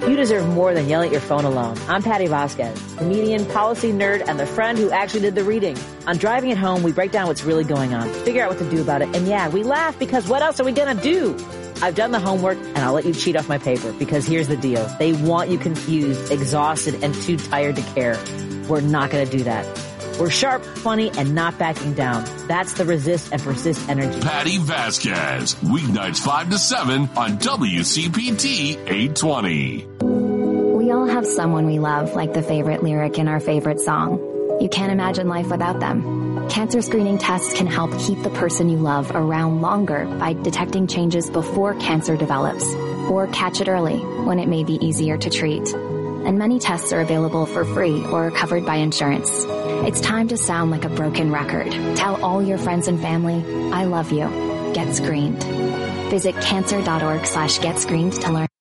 You deserve more than yelling at your phone alone. I'm Patty Vasquez, comedian, policy nerd, and the friend who actually did the reading. On Driving It Home, we break down what's really going on, figure out what to do about it, and yeah, we laugh because what else are we gonna do? I've done the homework, and I'll let you cheat off my paper, because here's the deal. They want you confused, exhausted, and too tired to care. We're not gonna do that. We're sharp, funny, and not backing down. That's the resist and persist energy. Patty Vasquez, weeknights 5 to 7 on WCPT 820. We all have someone we love, like the favorite lyric in our favorite song. You can't imagine life without them. Cancer screening tests can help keep the person you love around longer by detecting changes before cancer develops, or catch it early when it may be easier to treat. And many tests are available for free or covered by insurance. It's time to sound like a broken record. Tell all your friends and family, I love you. Get screened. Visit cancer.org/getscreened to learn.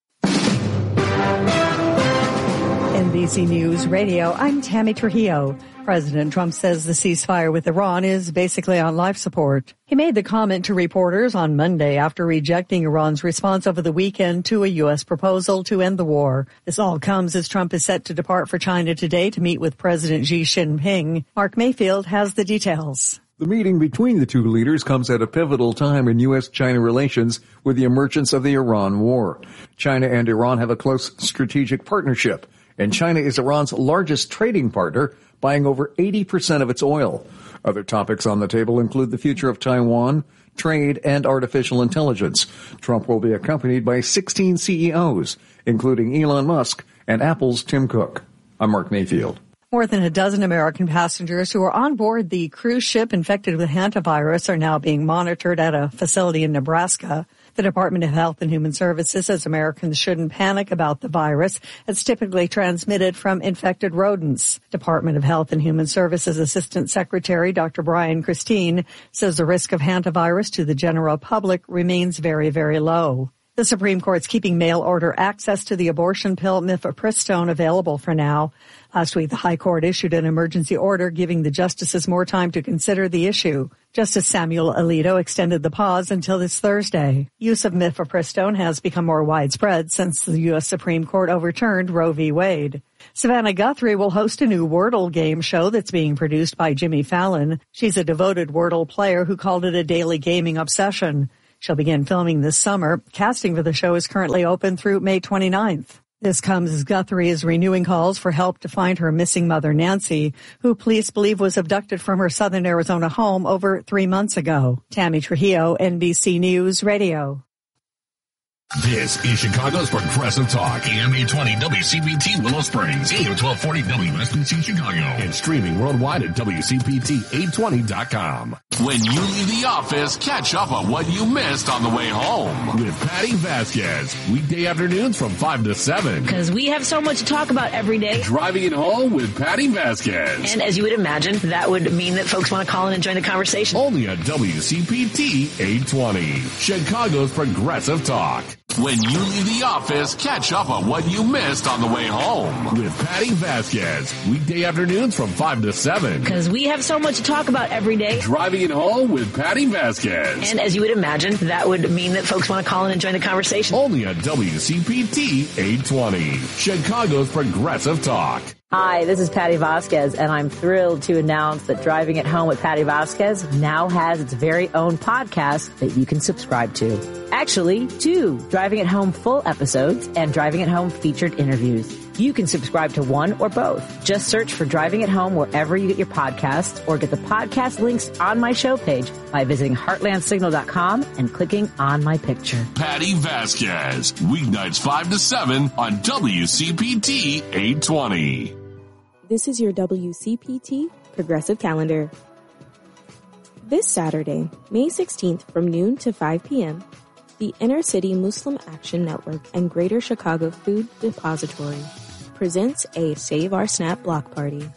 NBC News Radio, I'm Tammy Trujillo. President Trump says the ceasefire with Iran is basically on life support. He made the comment to reporters on Monday after rejecting Iran's response over the weekend to a U.S. proposal to end the war. This all comes as Trump is set to depart for China today to meet with President Xi Jinping. Mark Mayfield has the details. The meeting between the two leaders comes at a pivotal time in U.S.-China relations with the emergence of the Iran war. China and Iran have a close strategic partnership, and China is Iran's largest trading partner, buying over 80% of its oil. Other topics on the table include the future of Taiwan, trade, and artificial intelligence. Trump will be accompanied by 16 CEOs, including Elon Musk and Apple's Tim Cook. I'm Mark Mayfield. More than a dozen American passengers who are on board the cruise ship infected with hantavirus are now being monitored at a facility in Nebraska. The Department of Health and Human Services says Americans shouldn't panic about the virus. It's typically transmitted from infected rodents. Department of Health and Human Services Assistant Secretary Dr. Brian Christine says the risk of hantavirus to the general public remains very, very low. The Supreme Court's keeping mail-order access to the abortion pill mifepristone available for now. Last week, the High Court issued an emergency order giving the justices more time to consider the issue. Justice Samuel Alito extended the pause until this Thursday. Use of mifepristone has become more widespread since the U.S. Supreme Court overturned Roe v. Wade. Savannah Guthrie will host a new Wordle game show that's being produced by Jimmy Fallon. She's a devoted Wordle player who called it a daily gaming obsession. She'll begin filming this summer. Casting for the show is currently open through May 29th. This comes as Guthrie is renewing calls for help to find her missing mother, Nancy, who police believe was abducted from her southern Arizona home over 3 months ago. Tammy Trujillo, NBC News Radio. This is Chicago's Progressive Talk, AM 820 WCPT Willow Springs, AM 1240 WSBC Chicago, and streaming worldwide at WCPT820.com. When you leave the office, catch up on what you missed on the way home with Patty Vasquez, weekday afternoons from 5 to 7. Because we have so much to talk about every day. Driving It Home with Patty Vasquez. And as you would imagine, that would mean that folks want to call in and join the conversation. Only on WCPT 820, Chicago's Progressive Talk. When you leave the office, catch up on what you missed on the way home with Patty Vasquez, weekday afternoons from 5 to 7. Because we have so much to talk about every day. Driving It Home with Patty Vasquez. And as you would imagine, that would mean that folks want to call in and join the conversation. Only on WCPT 820, Chicago's Progressive Talk. Hi, this is Patty Vasquez, and I'm thrilled to announce that Driving It Home with Patty Vasquez now has its very own podcast that you can subscribe to. Actually, 2 Driving It Home full episodes and Driving It Home featured interviews. You can subscribe to one or both. Just search for Driving It Home wherever you get your podcasts, or get the podcast links on my show page by visiting heartlandsignal.com and clicking on my picture. Patty Vasquez, weeknights 5 to 7 on WCPT 820. This is your WCPT Progressive Calendar. This Saturday, May 16th from noon to 5 p.m., the Inner City Muslim Action Network and Greater Chicago Food Depository presents a Save Our Snap block party.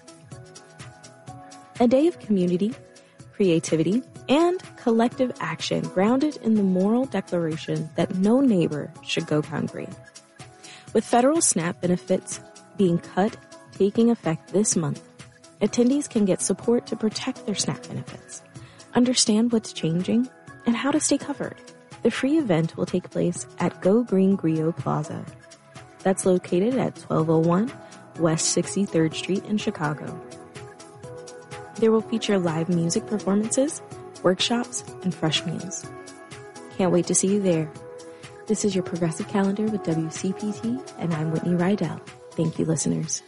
A day of community, creativity, and collective action grounded in the moral declaration that no neighbor should go hungry. With federal SNAP benefits being cut taking effect this month, attendees can get support to protect their SNAP benefits, understand what's changing, and how to stay covered. The free event will take place at Go Green Griot Plaza. That's located at 1201 West 63rd Street in Chicago. They will feature live music performances, workshops, and fresh meals. Can't wait to see you there. This is your Progressive Calendar with WCPT, and I'm Whitney Rydell. Thank you, listeners.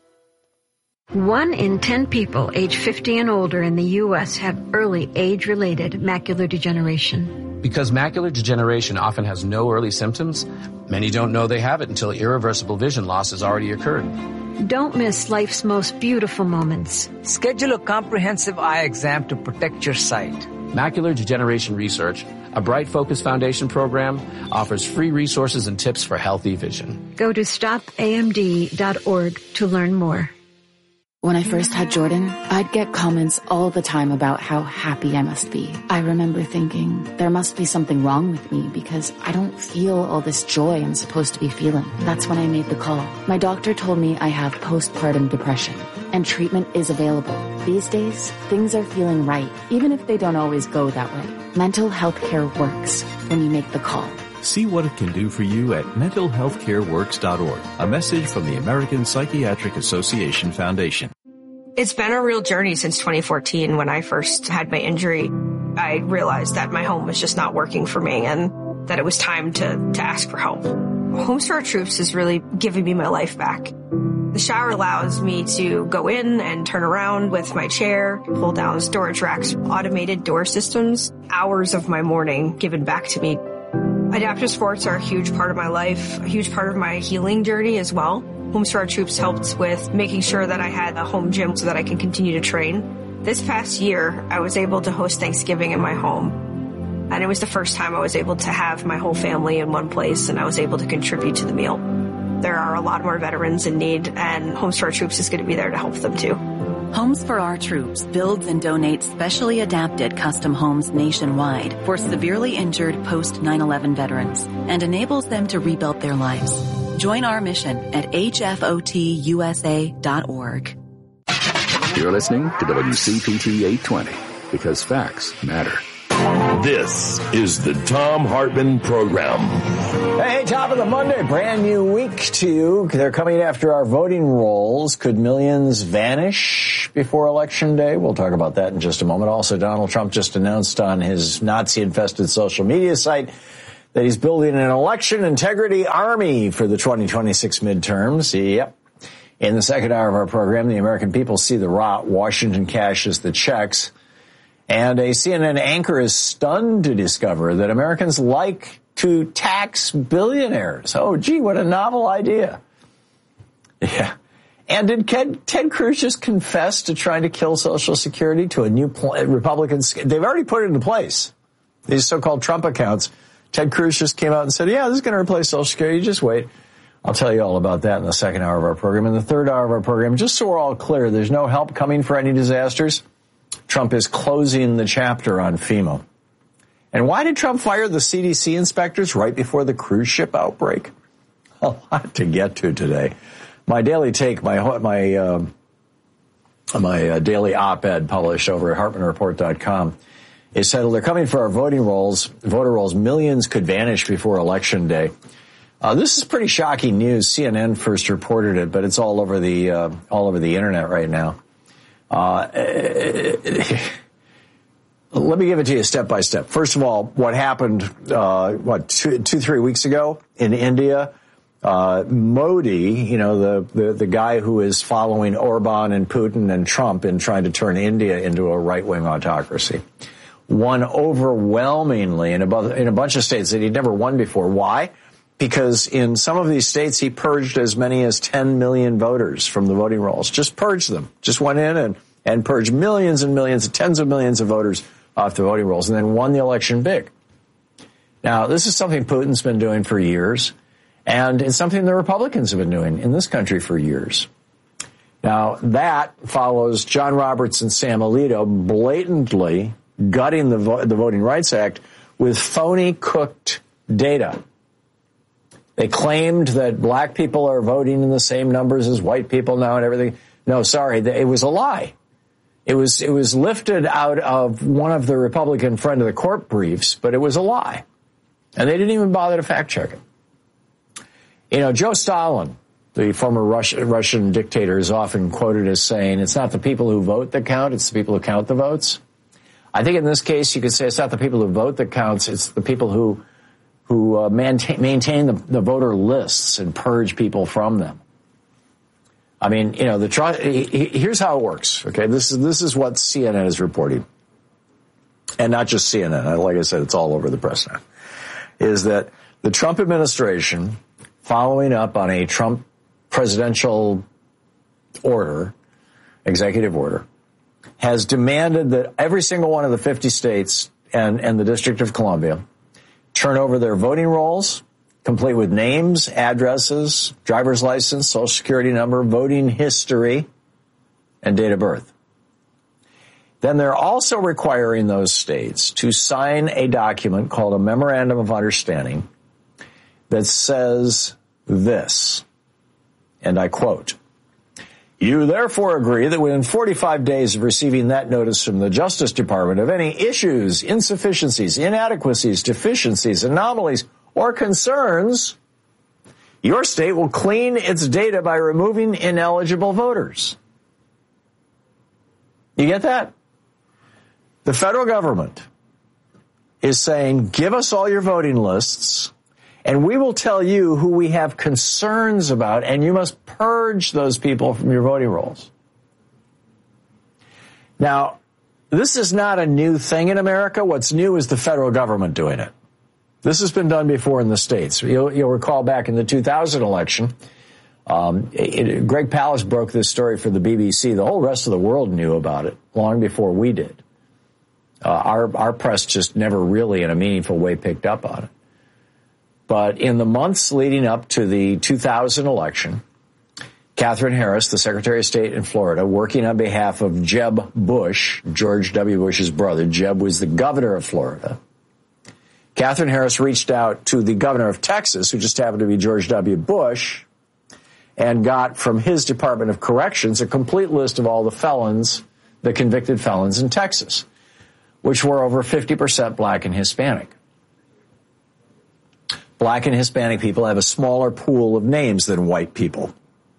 1 in 10 people age 50 and older in the U.S. have early age-related macular degeneration. Because macular degeneration often has no early symptoms, many don't know they have it until irreversible vision loss has already occurred. Don't miss life's most beautiful moments. Schedule a comprehensive eye exam to protect your sight. Macular Degeneration Research, a Bright Focus Foundation program, offers free resources and tips for healthy vision. Go to stopamd.org to learn more. When I first had Jordan, I'd get comments all the time about how happy I must be. I remember thinking, there must be something wrong with me because I don't feel all this joy I'm supposed to be feeling. That's when I made the call. My doctor told me I have postpartum depression, and treatment is available. These days, things are feeling right, even if they don't always go that way. Mental health care works when you make the call. See what it can do for you at mentalhealthcareworks.org. A message from the American Psychiatric Association Foundation. It's been a real journey since 2014 when I first had my injury. I realized that my home was just not working for me and that it was time to ask for help. Homes for Our Troops is really giving me my life back. The shower allows me to go in and turn around with my chair, pull down storage racks, automated door systems, hours of my morning given back to me. Adaptive sports are a huge part of my life, a huge part of my healing journey as well. Homes for Our Troops helped with making sure that I had a home gym so that I can continue to train. This past year, I was able to host Thanksgiving in my home. And it was the first time I was able to have my whole family in one place and I was able to contribute to the meal. There are a lot more veterans in need and Homes for Our Troops is going to be there to help them too. Homes for Our Troops builds and donates specially adapted custom homes nationwide for severely injured post 9/11 veterans and enables them to rebuild their lives. Join our mission at hfotusa.org. You're listening to WCPT 820 because facts matter. This is the Thom Hartmann Program. Hey, top of the Monday, brand new week to you. They're coming after our voting rolls. Could millions vanish before Election Day? We'll talk about that in just a moment. Also, Donald Trump just announced on his Nazi-infested social media site that he's building an election integrity army for the 2026 midterms. Yep. In the second hour of our program, the American people see the rot. Washington cashes the checks. And a CNN anchor is stunned to discover that Americans like to tax billionaires. Oh, gee, what a novel idea. Yeah. And did Ted Cruz just confess to trying to kill Social Security to a new Republicans? They've already put it into place. These so-called Trump accounts. Ted Cruz just came out and said, yeah, this is going to replace Social Security. Just wait. I'll tell you all about that in the second hour of our program. In the third hour of our program, just so we're all clear, there's no help coming for any disasters. Trump is closing the chapter on FEMA. And why did Trump fire the CDC inspectors right before the cruise ship outbreak? A lot to get to today. My daily take, my daily op-ed published over at HartmannReport.com is titled, they're coming for our voter rolls. Millions could vanish before Election Day. This is pretty shocking news. CNN first reported it, but it's all over the internet right now. Let me give it to you step by step. First of all, what happened, 2-3 weeks ago in India, Modi, the guy who is following Orban and Putin and Trump in trying to turn India into a right-wing autocracy, won overwhelmingly in a bunch of states that he'd never won before. Why? Because in some of these states, he purged as many as 10 million voters from the voting rolls. Just purged them. Just went in and purged millions and millions, tens of millions of voters off the voting rolls and then won the election big. Now, this is something Putin's been doing for years, and it's something the Republicans have been doing in this country for years. Now, that follows John Roberts and Sam Alito blatantly gutting the Voting Rights Act with phony cooked data. They claimed that black people are voting in the same numbers as white people now and everything. No, sorry, it was a lie. It was lifted out of one of the Republican friend of the court briefs, but it was a lie. And they didn't even bother to fact check it. You know, Joe Stalin, the former Russian dictator, is often quoted as saying, it's not the people who vote that count, it's the people who count the votes. I think in this case, you could say it's not the people who vote that counts, it's the people who maintain the voter lists and purge people from them. I mean, you know, here's how it works, okay? This is what CNN is reporting. And not just CNN, like I said, it's all over the press now, is that the Trump administration, following up on a Trump presidential order, executive order, has demanded that every single one of the 50 states and the District of Columbia turn over their voting rolls, complete with names, addresses, driver's license, social security number, voting history, and date of birth. Then they're also requiring those states to sign a document called a Memorandum of Understanding that says this, and I quote, "You therefore agree that within 45 days of receiving that notice from the Justice Department of any issues, insufficiencies, inadequacies, deficiencies, anomalies, or concerns, your state will clean its data by removing ineligible voters." You get that? The federal government is saying, give us all your voting lists, and we will tell you who we have concerns about, and you must purge those people from your voting rolls. Now, this is not a new thing in America. What's new is the federal government doing it. This has been done before in the states. You'll recall back in the 2000 election, Greg Palast broke this story for the BBC. The whole rest of the world knew about it long before we did. Our press just never really in a meaningful way picked up on it. But in the months leading up to the 2000 election, Catherine Harris, the Secretary of State in Florida, working on behalf of Jeb Bush, George W. Bush's brother, Jeb was the governor of Florida. Catherine Harris reached out to the governor of Texas, who just happened to be George W. Bush, and got from his Department of Corrections a complete list of all the felons, the convicted felons in Texas, which were over 50% black and Hispanic. Black and Hispanic people have a smaller pool of names than white people.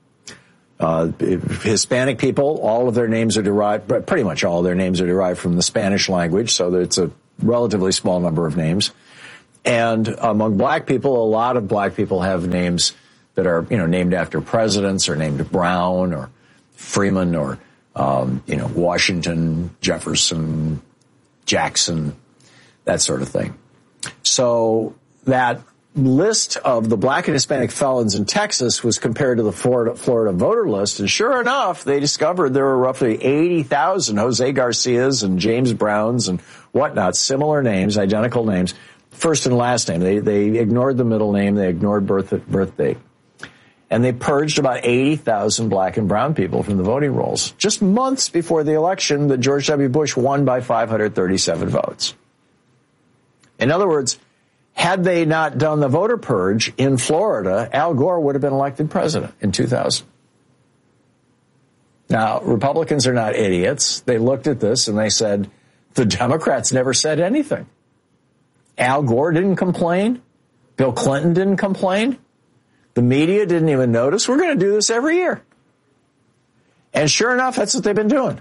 Hispanic people, all of their names are derived, pretty much all of their names are derived from the Spanish language, so that it's a relatively small number of names. And among black people, a lot of black people have names that are, named after presidents, or named Brown or Freeman or, Washington, Jefferson, Jackson, that sort of thing. So that list of the black and Hispanic felons in Texas was compared to the Florida voter list, and sure enough, they discovered there were roughly 80,000 Jose Garcias and James Browns and whatnot, similar names, identical names, first and last name. They ignored the middle name, they ignored birth date. And they purged about 80,000 black and brown people from the voting rolls just months before the election that George W. Bush won by 537 votes. In other words, had they not done the voter purge in Florida, Al Gore would have been elected president in 2000. Now, Republicans are not idiots. They looked at this and they said, the Democrats never said anything. Al Gore didn't complain. Bill Clinton didn't complain. The media didn't even notice. We're going to do this every year. And sure enough, that's what they've been doing.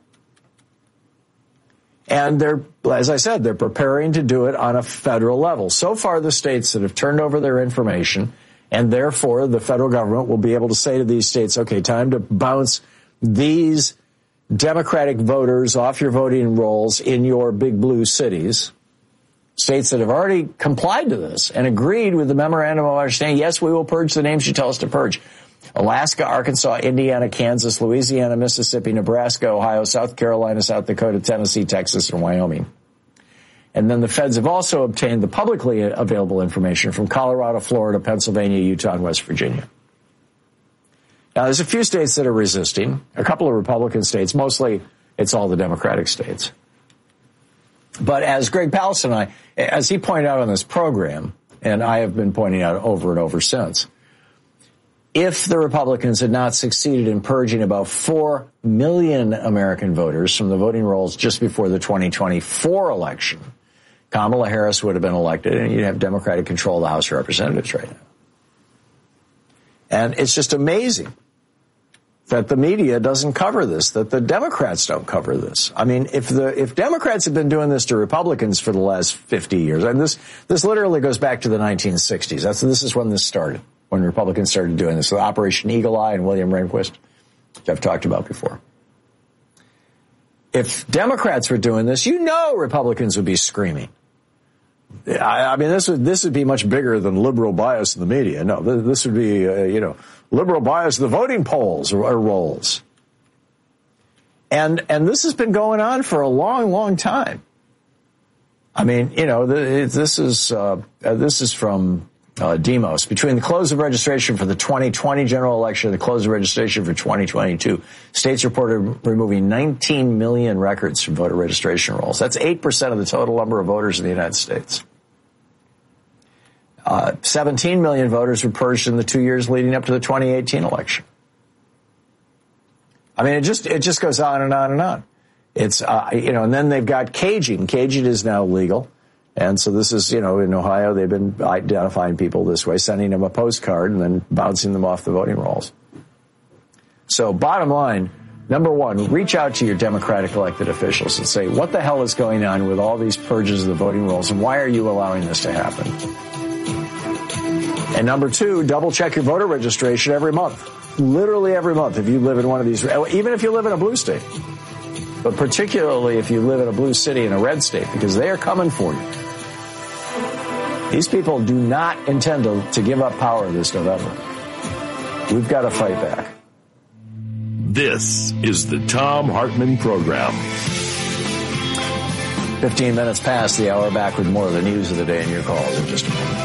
And they're, as I said, they're preparing to do it on a federal level. So far, the states that have turned over their information, and therefore the federal government will be able to say to these states, okay, time to bounce these Democratic voters off your voting rolls in your big blue cities. States that have already complied to this and agreed with the Memorandum of Understanding, yes, we will purge the names you tell us to purge. Alaska, Arkansas, Indiana, Kansas, Louisiana, Mississippi, Nebraska, Ohio, South Carolina, South Dakota, Tennessee, Texas, and Wyoming. And then the feds have also obtained the publicly available information from Colorado, Florida, Pennsylvania, Utah, and West Virginia. Now, there's a few states that are resisting, a couple of Republican states, mostly it's all the Democratic states. But as Greg Palast and I, as he pointed out on this program, and I have been pointing out over and over since, if the Republicans had not succeeded in purging about 4 million American voters from the voting rolls just before the 2024 election, Kamala Harris would have been elected and you'd have Democratic control of the House of Representatives right now. And it's just amazing that the media doesn't cover this, that the Democrats don't cover this. I mean, if Democrats have been doing this to Republicans for the last 50 years, and this literally goes back to the 1960s. This is when this started, when Republicans started doing this. So Operation Eagle Eye and William Rehnquist, which I've talked about before. If Democrats were doing this, Republicans would be screaming. I mean, this would be much bigger than liberal bias in the media. No, this would be, liberal bias in the voting polls or rolls. And this has been going on for a long, long time. I mean, this is from Demos. Between the close of registration for the 2020 general election and the close of registration for 2022, states reported removing 19 million records from voter registration rolls. That's 8% of the total number of voters in the United States. 17 million voters were purged in the 2 years leading up to the 2018 election. I mean, it just goes on and on and on. It's, and then they've got caging. Caging is now legal. And so this is, in Ohio, they've been identifying people this way, sending them a postcard and then bouncing them off the voting rolls. So bottom line, number one, reach out to your Democratic elected officials and say, what the hell is going on with all these purges of the voting rolls and why are you allowing this to happen? And number two, double check your voter registration every month. Literally every month if you live in one of these, even if you live in a blue state. But particularly if you live in a blue city in a red state, because they are coming for you. These people do not intend to give up power this November. We've got to fight back. This is the Thom Hartmann Program. 15 minutes past the hour, back with more of the news of the day and your calls in just a moment.